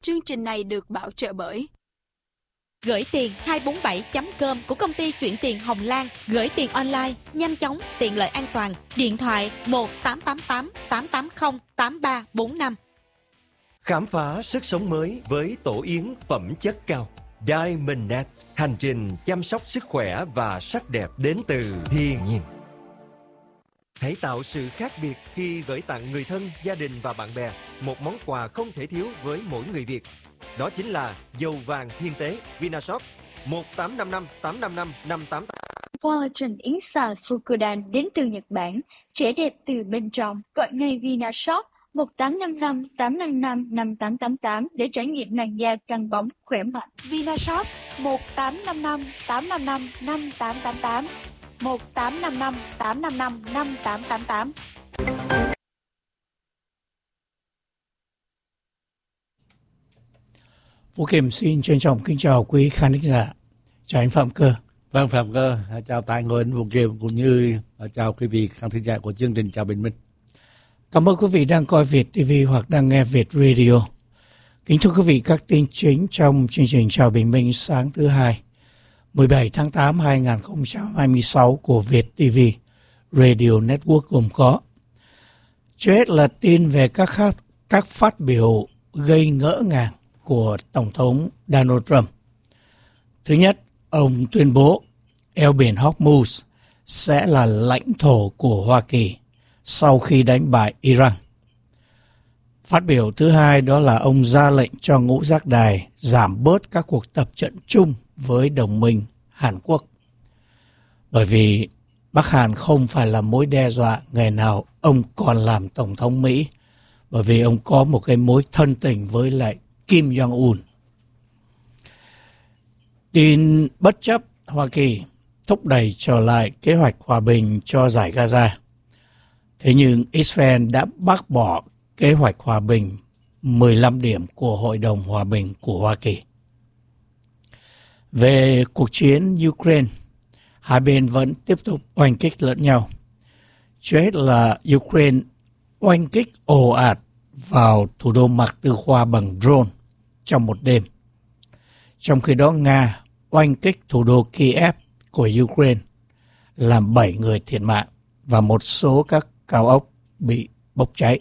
Chương trình này được bảo trợ bởi Gửi tiền 247.com của công ty chuyển tiền Hồng Lan. Gửi tiền online, nhanh chóng, tiện lợi, an toàn. Điện thoại 1-888-880-8345. Khám phá sức sống mới với tổ yến phẩm chất cao Diamondnet. Hành trình chăm sóc sức khỏe và sắc đẹp đến từ thiên nhiên. Hãy tạo sự khác biệt khi gửi tặng người thân, gia đình và bạn bè một món quà không thể thiếu với mỗi người Việt. Đó chính là dầu vàng thiên tế Vinashop 1855-855-588. Collagen yến xào Fukudan đến từ Nhật Bản, trẻ đẹp từ bên trong. Gọi ngay Vinashop 1855-855-5888 để trải nghiệm làn da căng bóng, khỏe mạnh. Vinashop 1855-855-5888 1855-855-5888. Vũ Kim xin trân trọng kính chào quý khán thính giả. Chào anh Phạm Cơ. Vâng, Phạm Cơ, chào tài ngồi anh Vũ Kim cũng như chào quý vị khán thính giả của chương trình Chào Bình Minh. Cảm ơn quý vị đang coi Việt TV hoặc đang nghe Việt Radio. Kính thưa quý vị, các tin chính trong chương trình Chào Bình Minh sáng thứ Hai, 17 tháng 8 2026 của Việt TV Radio Network gồm có: trước hết là tin về các phát biểu gây ngỡ ngàng của Tổng thống Donald Trump. Thứ nhất, ông tuyên bố eo biển Hormuz sẽ là lãnh thổ của Hoa Kỳ sau khi đánh bại Iran. Phát biểu thứ hai đó là ông ra lệnh cho ngũ giác đài giảm bớt các cuộc tập trận chung với đồng minh Hàn Quốc. Bởi vì Bắc Hàn không phải là mối đe dọa ngày nào ông còn làm Tổng thống Mỹ, bởi vì ông có một cái mối thân tình với lại Kim Jong-un. Tin bất chấp Hoa Kỳ thúc đẩy trở lại kế hoạch hòa bình cho giải Gaza. Thế nhưng Israel đã bác bỏ kế hoạch hòa bình 15 điểm của Hội đồng Hòa bình của Hoa Kỳ. Về cuộc chiến Ukraine, hai bên vẫn tiếp tục oanh kích lẫn nhau. Trước hết là Ukraine oanh kích ồ ạt vào thủ đô Mạc Tư Khoa bằng drone trong một đêm. Trong khi đó Nga oanh kích thủ đô Kiev của Ukraine, làm 7 người thiệt mạng và một số các cao ốc bị bốc cháy.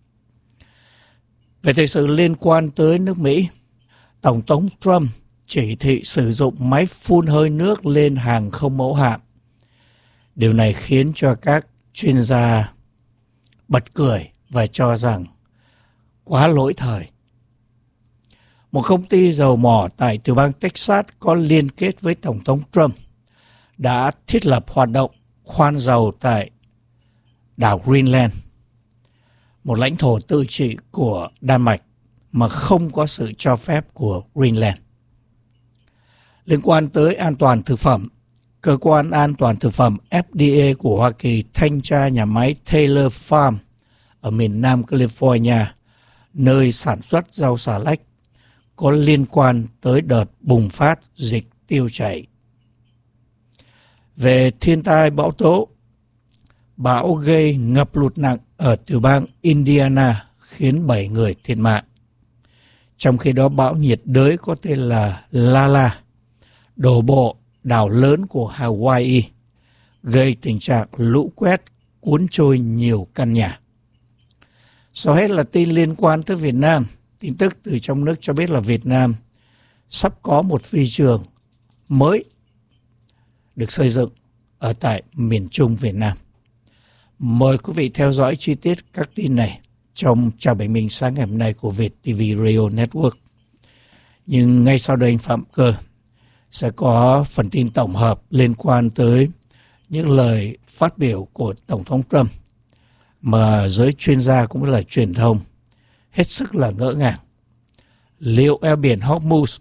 Về thời sự liên quan tới nước Mỹ, Tổng thống Trump chỉ thị sử dụng máy phun hơi nước lên hàng không mẫu hạm. Điều này khiến cho các chuyên gia bật cười và cho rằng quá lỗi thời. Một công ty dầu mỏ tại tiểu bang Texas có liên kết với Tổng thống Trump đã thiết lập hoạt động khoan dầu tại đảo Greenland, một lãnh thổ tự trị của Đan Mạch mà không có sự cho phép của Greenland. Liên quan tới an toàn thực phẩm, Cơ quan An toàn Thực phẩm FDA của Hoa Kỳ thanh tra nhà máy Taylor Farm ở miền Nam California, nơi sản xuất rau xà lách, có liên quan tới đợt bùng phát dịch tiêu chảy. Về thiên tai bão tố, bão gây ngập lụt nặng ở tiểu bang Indiana khiến 7 người thiệt mạng. Trong khi đó bão nhiệt đới có tên là Lala đổ bộ đảo lớn của Hawaii, gây tình trạng lũ quét cuốn trôi nhiều căn nhà. Sau hết là tin liên quan tới Việt Nam. Tin tức từ trong nước cho biết là Việt Nam sắp có một phi trường mới được xây dựng ở tại miền Trung Việt Nam. Mời quý vị theo dõi chi tiết các tin này trong Chào Bình Minh sáng ngày hôm nay của Việt TV Radio Network. Nhưng ngay sau đây anh Phạm Cơ sẽ có phần tin tổng hợp liên quan tới những lời phát biểu của Tổng thống Trump mà giới chuyên gia cũng như là truyền thông hết sức là ngỡ ngàng. Liệu eo biển Hormuz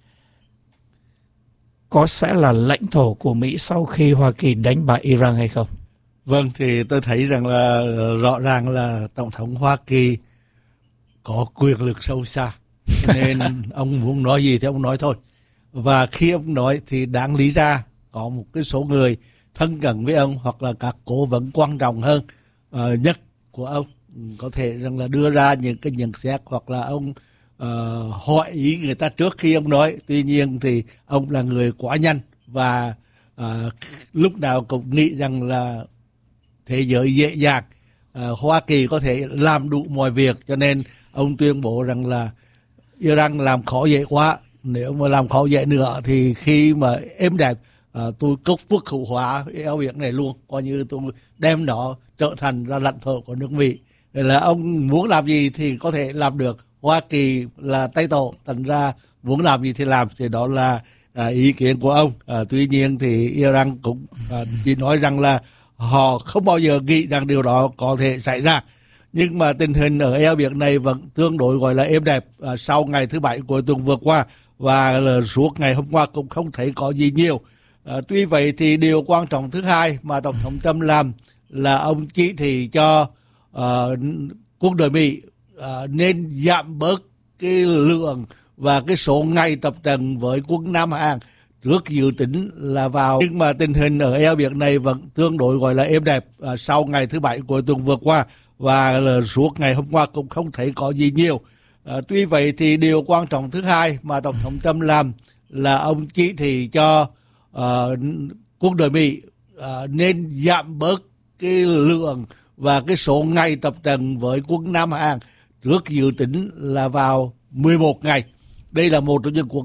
có sẽ là lãnh thổ của Mỹ sau khi Hoa Kỳ đánh bại Iran hay không? Vâng, thì tôi thấy rằng là rõ ràng là Tổng thống Hoa Kỳ có quyền lực sâu xa, nên ông muốn nói gì thì ông nói thôi. Và khi ông nói thì đáng lý ra có một cái số người thân cận với ông hoặc là các cố vấn quan trọng hơn nhất của ông có thể rằng là đưa ra những cái nhận xét, hoặc là ông hỏi ý người ta trước khi ông nói. Tuy nhiên thì ông là người quá nhanh và lúc nào cũng nghĩ rằng là thế giới dễ dàng, Hoa Kỳ có thể làm đủ mọi việc, cho nên ông tuyên bố rằng là Iran làm khó dễ quá. Nếu mà làm khó dễ nữa thì khi mà êm đẹp, tôi quốc hữu hóa eo biển này luôn, coi như tôi đem nó trở thành ra lãnh thổ của nước Mỹ. Vậy là ông muốn làm gì thì có thể làm được. Hoa Kỳ là Tây Tổ, thành ra muốn làm gì thì làm, thì đó là ý kiến của ông. Tuy nhiên thì Iran cũng chỉ nói rằng là họ không bao giờ nghĩ rằng điều đó có thể xảy ra. Nhưng mà tình hình ở eo biển này vẫn tương đối gọi là êm đẹp sau ngày thứ Bảy của tuần vừa qua, và suốt ngày hôm qua cũng không thấy có gì nhiều. Tuy vậy thì điều quan trọng thứ hai mà Tổng thống Trump làm là ông chỉ thị cho quân đội Mỹ nên giảm bớt cái lượng và cái số ngày tập trận với quân Nam Hàn trước dự tính là vào. Nhưng mà tình hình ở eo biển này vẫn tương đối gọi là êm đẹp sau ngày thứ Bảy của tuần vừa qua, và suốt ngày hôm qua cũng không thấy có gì nhiều. Tuy vậy thì điều quan trọng thứ hai mà Tổng thống Trump làm là ông chỉ thị cho quân đội Mỹ nên giảm bớt cái lượng và cái số ngày tập trận với quân Nam Hàn trước dự tính là vào 11 ngày. Đây là một trong những cuộc